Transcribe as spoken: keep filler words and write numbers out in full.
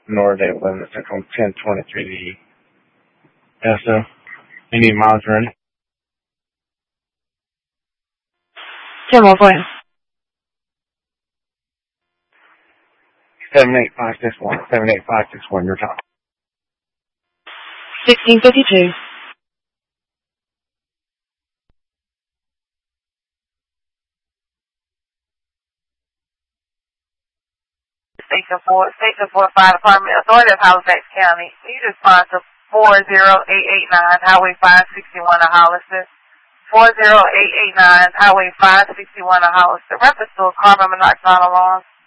Norday eleven Central ten twenty-three D. Yeah, so you need miles running. ten one point. seven eight five six one. seven eight five six one, your time. sixteen fifty-two. Station four, Station four, Fire Department, Authority of Halifax County. You respond to four zero eight eight nine, Highway five sixty-one of Hollister. four zero eight eight nine, Highway five sixty-one of Hollister. Reference to a carbon monoxide alarm.